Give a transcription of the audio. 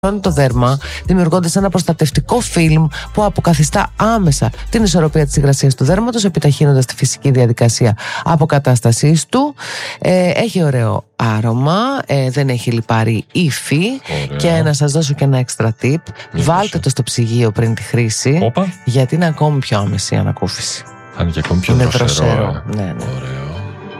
το δέρμα, δημιουργώντας ένα προστατευτικό φιλμ που αποκαθιστά άμεσα την ισορροπία της υγρασίας του δέρματος, επιταχύνοντας τη φυσική διαδικασία αποκατάστασής του. Έχει ωραίο άρωμα, δεν έχει λιπαρή υφή. Και να σας δώσω και ένα έξτρα tip. Βάλτε το στο ψυγείο πριν τη χρήση. Όπα. Γιατί είναι ακόμη πιο άμεση η ανακούφιση. Θα είναι και ακόμη πιο είναι δροσερό. Ναι. Ωραίο.